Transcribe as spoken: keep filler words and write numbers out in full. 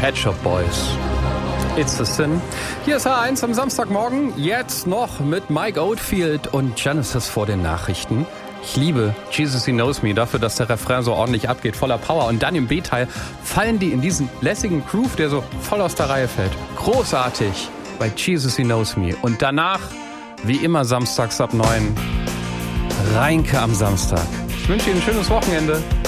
Pet Shop Boys. It's a Sin. Hier ist H eins am Samstagmorgen. Jetzt noch mit Mike Oldfield und Genesis vor den Nachrichten. Ich liebe Jesus He Knows Me dafür, dass der Refrain so ordentlich abgeht, voller Power. Und dann im B-Teil fallen die in diesen lässigen Groove, der so voll aus der Reihe fällt. Großartig bei Jesus He Knows Me. Und danach, wie immer samstags ab neun, Reinke am Samstag. Ich wünsche Ihnen ein schönes Wochenende.